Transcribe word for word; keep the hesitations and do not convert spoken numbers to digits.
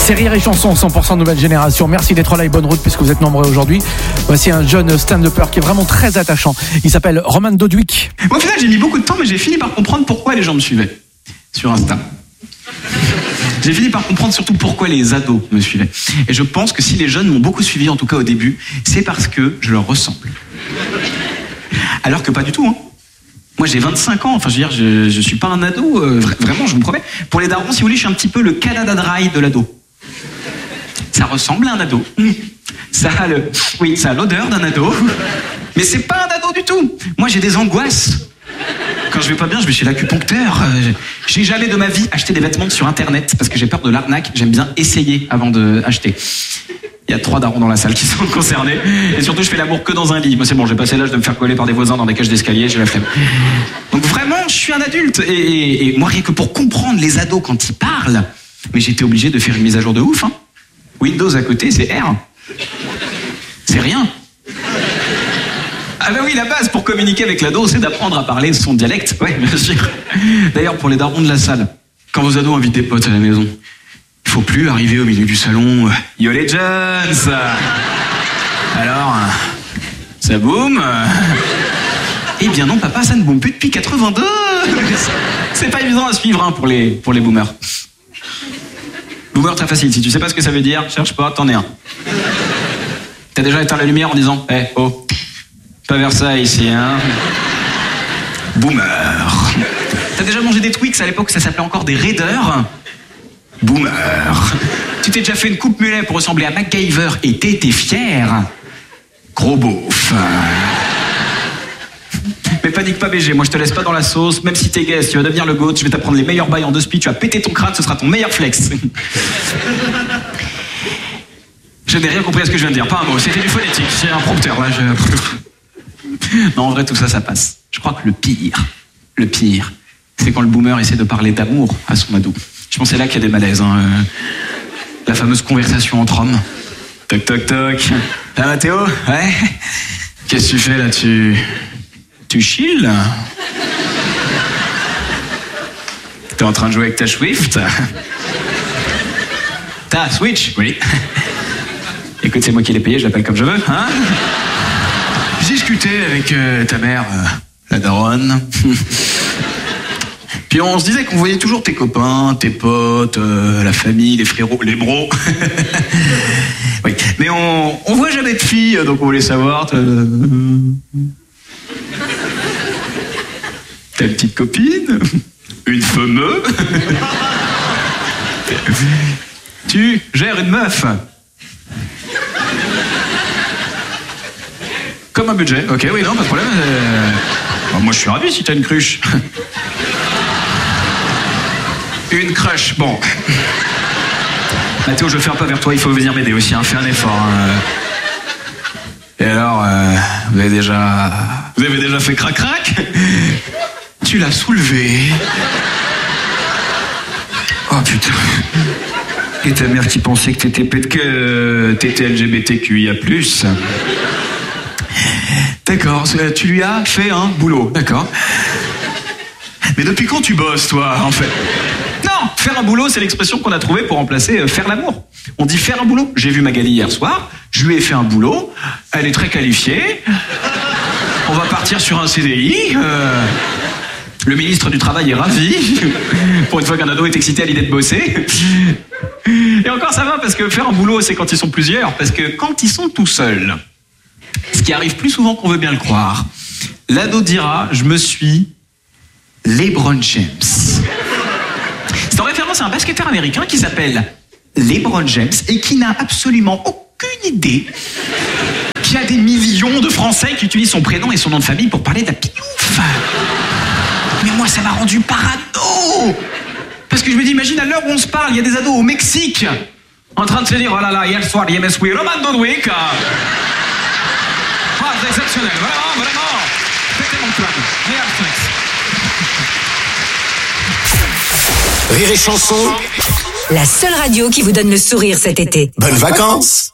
C'est Rire et Chanson, cent pour cent nouvelle génération. Merci d'être là et bonne route puisque vous êtes nombreux aujourd'hui. Voici un jeune stand-upper qui est vraiment très attachant. Il s'appelle Roman Dodwick. Moi, au final, j'ai mis beaucoup de temps, mais j'ai fini par comprendre pourquoi les gens me suivaient sur Insta. J'ai fini par comprendre surtout pourquoi les ados me suivaient. Et je pense que si les jeunes m'ont beaucoup suivi, en tout cas au début, c'est parce que je leur ressemble. Alors que pas du tout, hein. Moi, j'ai vingt-cinq ans, enfin, je veux dire, je, je suis pas un ado, euh, vraiment, je vous promets. Pour les darons, si vous voulez, je suis un petit peu le Canada Dry de l'ado. Ça ressemble à un ado. Ça a le, oui, ça a l'odeur d'un ado. Mais c'est pas un ado du tout. Moi, j'ai des angoisses. Quand je vais pas bien, je vais chez l'acupuncteur. J'ai jamais de ma vie acheté des vêtements sur Internet parce que j'ai peur de l'arnaque. J'aime bien essayer avant d'acheter. Il y a trois darons dans la salle qui sont concernés. Et surtout, je fais l'amour que dans un lit. Moi, c'est bon, j'ai passé l'âge de me faire coller par des voisins dans des cages d'escalier, j'ai la flemme. Donc vraiment, je suis un adulte. Et, et, et moi, rien que pour comprendre les ados quand ils parlent, mais j'étais obligé de faire une mise à jour de ouf. Hein. Windows à côté, c'est R. C'est rien. Ah ben oui, la base pour communiquer avec l'ado, c'est d'apprendre à parler son dialecte. Ouais, bien sûr. D'ailleurs, pour les darons de la salle, quand vos ados invitent des potes à la maison, il faut plus arriver au milieu du salon. Yo les jeunes. Alors, ça boum? Eh bien non, papa, ça ne boum plus depuis quatre-vingt-deux. C'est pas évident à suivre hein, pour les pour les boomers. Boomer, très facile. Si tu sais pas ce que ça veut dire, cherche pas, t'en es un. T'as déjà éteint la lumière en disant, eh, oh, pas vers ça ici, hein. Boomer. T'as déjà mangé des Twix à l'époque, ça s'appelait encore des Raiders. Boomer. Tu t'es déjà fait une coupe mulet pour ressembler à MacGyver et t'étais fier. Gros beauf. Mais panique pas B G, moi je te laisse pas dans la sauce, même si t'es gay, si tu vas devenir le GOAT, je vais t'apprendre les meilleurs bails en deux speed, tu vas péter ton crâne, ce sera ton meilleur flex. Je n'ai rien compris à ce que je viens de dire, pas un mot, c'était du phonétique, c'est un prompteur là, je... Non, en vrai tout ça, ça passe. Je crois que le pire, le pire, c'est quand le boomer essaie de parler d'amour à son ado. Je pense que c'est là qu'il y a des malaises, hein. La fameuse conversation entre hommes. Toc toc toc. Ah Mathéo? Ouais? Qu'est-ce que tu fais là? Tu... Tu chill? T'es en train de jouer avec ta Swift? Ta Switch? Oui. Écoute, c'est moi qui l'ai payé, je l'appelle comme je veux, hein? J'ai discuté avec euh, ta mère, euh, la daronne. Puis on se disait qu'on voyait toujours tes copains, tes potes, euh, la famille, les frérots, les bros. Oui. Mais on, on voit jamais de filles, donc on voulait savoir... Euh... T'as une petite copine? Une fameuse? Tu gères une meuf? Comme un budget. Ok, oui, non, pas de problème. Euh... Bon, moi, je suis ravi si t'as une cruche. Une crush, bon. Mathéo, je fais un pas vers toi, il faut venir m'aider aussi, hein. Fais un effort. Hein. Et alors, euh, vous avez déjà... Vous avez déjà fait crac-crac? Tu l'as soulevé. Oh putain. Et ta mère qui pensait que t'étais pète que t'étais L G B T Q I A plus. D'accord, tu lui as fait un boulot, d'accord. Mais depuis quand tu bosses, toi, en fait? Non, faire un boulot, c'est l'expression qu'on a trouvée pour remplacer euh, faire l'amour. On dit faire un boulot. J'ai vu Magali hier soir, je lui ai fait un boulot, elle est très qualifiée, on va partir sur un C D I, euh, le ministre du Travail est ravi, pour une fois qu'un ado est excité à l'idée de bosser. Et encore ça va, parce que faire un boulot, c'est quand ils sont plusieurs, parce que quand ils sont tout seuls, ce qui arrive plus souvent qu'on veut bien le croire, l'ado dira, je me suis LeBron James. C'est en référence à un basketteur américain qui s'appelle LeBron James et qui n'a absolument aucune idée qu'il y a des millions de Français qui utilisent son prénom et son nom de famille pour parler de la piouf. Mais moi, ça m'a rendu parano. Parce que je me dis, imagine à l'heure où on se parle, il y a des ados au Mexique en train de se dire, oh là là, hier soir, il y a Messi, Roman Dodwick. Ah, c'est exceptionnel, vraiment, vraiment. C'était mon plan. Regarde, Rire et Chanson, la seule radio qui vous donne le sourire cet été. bonnes vacances!